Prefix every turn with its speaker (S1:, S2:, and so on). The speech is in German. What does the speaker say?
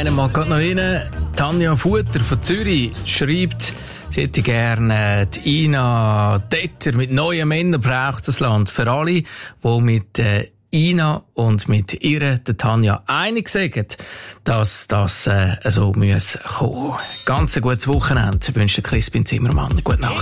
S1: Einen mag gerade noch rein. Tanja Futter von Zürich schreibt, sie hätte gerne die Ina Detter mit neuen Männern braucht das Land. Für alle, die mit Ina und mit ihr, der Tanja, einig sind, dass das so kommen muss. Ganz ein gutes Wochenende. Ich wünsche Crispin Zimmermann. Gute Nacht.